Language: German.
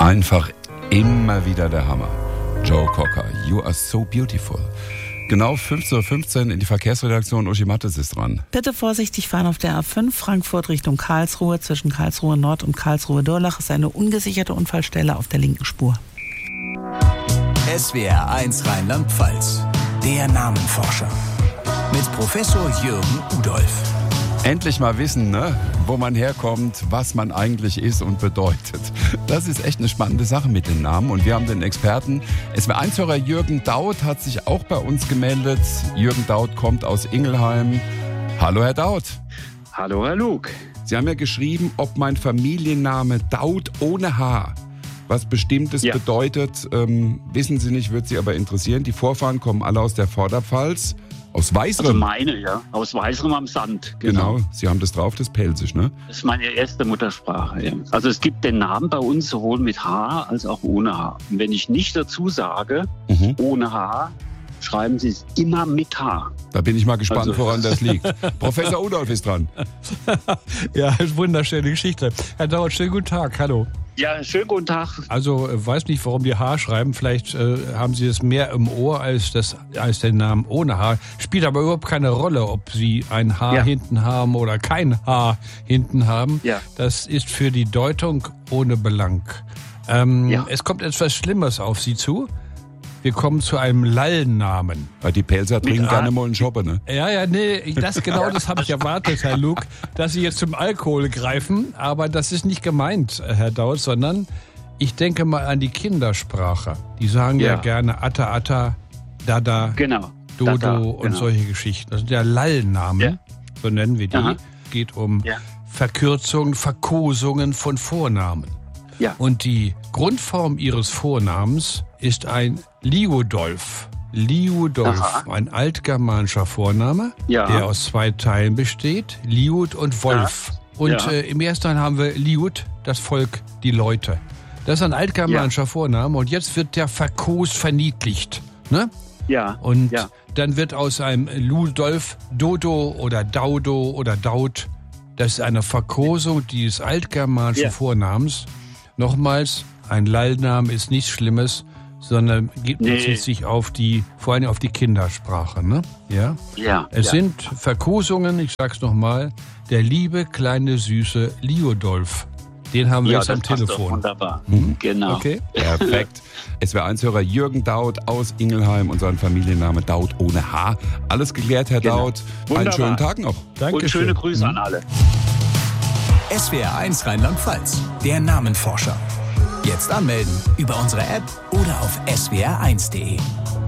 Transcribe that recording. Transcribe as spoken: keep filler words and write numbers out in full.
Einfach immer wieder der Hammer. Joe Cocker, you are so beautiful. Genau fünfzehn Uhr fünfzehn in die Verkehrsredaktion. Uschi Mattes ist dran. Bitte vorsichtig fahren auf der A fünf, Frankfurt Richtung Karlsruhe. Zwischen Karlsruhe Nord und Karlsruhe Durlach ist eine ungesicherte Unfallstelle auf der linken Spur. S W R eins Rheinland-Pfalz, der Namenforscher. Mit Professor Jürgen Udolph. Endlich mal wissen, ne, wo man herkommt, was man eigentlich ist und bedeutet. Das ist echt eine spannende Sache mit den Namen. Und wir haben den Experten, S W R eins-Hörer Jürgen Daud hat sich auch bei uns gemeldet. Jürgen Daud kommt aus Ingelheim. Hallo, Herr Daud. Hallo, Herr Luke. Sie haben ja geschrieben, ob mein Familienname Daud ohne H was Bestimmtes ja. bedeutet. Ähm, wissen Sie nicht, wird Sie aber interessieren. Die Vorfahren kommen alle aus der Vorderpfalz. Aus Weißrem? Also meine, ja. Aus Weißrem am Sand. Genau. genau. Sie haben das drauf, das Pelzisch, ne? Das ist meine erste Muttersprache, ja. Also es gibt den Namen bei uns sowohl mit H als auch ohne H. Und wenn ich nicht dazu sage, mhm. ohne H, schreiben Sie es immer mit H. Da bin ich mal gespannt, also. woran das liegt. Professor Udolph ist dran. Ja, wunderschöne Geschichte. Herr Daud, schönen guten Tag. Hallo. Ja, schönen guten Tag. Also, weiß nicht, warum die H schreiben. Vielleicht äh, haben Sie es mehr im Ohr als, das, als den Namen ohne H. Spielt aber überhaupt keine Rolle, ob Sie ein H ja. hinten haben oder kein H hinten haben. Ja. Das ist für die Deutung ohne Belang. Ähm, ja. Es kommt etwas Schlimmes auf Sie zu. Wir kommen zu einem Lallnamen. Weil die Pelzer trinken gerne mal einen Schoppe, ne? Ja, ja, nee, das, genau das habe ich erwartet, Herr Luke, dass Sie jetzt zum Alkohol greifen. Aber das ist nicht gemeint, Herr Daud, sondern ich denke mal an die Kindersprache. Die sagen ja, ja gerne Atta, Atta, Dada, genau. Dodo Dada, und genau. solche Geschichten. Das sind ja Lallnamen, ja. so nennen wir die. Aha. Geht um ja. Verkürzungen, Verkosungen von Vornamen. Ja. Und die Grundform Ihres Vornamens ist ein Liudolf. Liudolf, Aha. ein altgermanischer Vorname, ja. der aus zwei Teilen besteht, Liud und Wolf. Ja. Und ja. Äh, im ersten Teil haben wir Liud, das Volk, die Leute. Das ist ein altgermanischer ja. Vorname und jetzt wird der verkost, verniedlicht. Ne? Ja. Und ja. dann wird aus einem Ludolf Dodo oder Daudo oder Daud. Das ist eine Verkosung dieses altgermanischen ja. Vornamens. Nochmals, ein Lallname ist nichts Schlimmes, sondern geht nee. bezieht sich auf die, vor allem auf die Kindersprache, ne? Ja. Ja. Es ja. sind Verkosungen, ich sag's nochmal, der liebe kleine süße Liudolf. Den haben wir ja, jetzt am passt Telefon. Doch wunderbar. Mhm. Genau. Okay. Perfekt. S W R eins-Hörer Jürgen Daud aus Ingelheim und sein Familienname Daud ohne H. Alles geklärt, Herr genau. Daud. Einen schönen Tag noch. Danke. Und schöne Grüße mhm. an alle. S W R eins Rheinland-Pfalz, der Namenforscher. Jetzt anmelden über unsere App oder auf S W R eins punkt de.